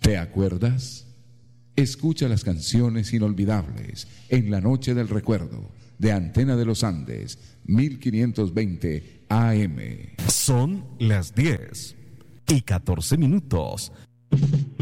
¿Te acuerdas? Escucha las canciones inolvidables en la noche del recuerdo de Antena de los Andes, 1520 AM. Son las 10:14.